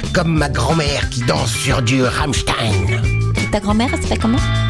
Comme ma grand-mère qui danse sur du Rammstein. Ta grand-mère, elle s'appelle comment?